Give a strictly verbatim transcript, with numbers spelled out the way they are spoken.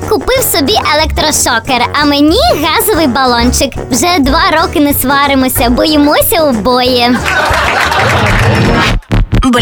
купив собі електрошокер, а мені газовий балончик. Вже два роки не сваримося, боїмося обоє.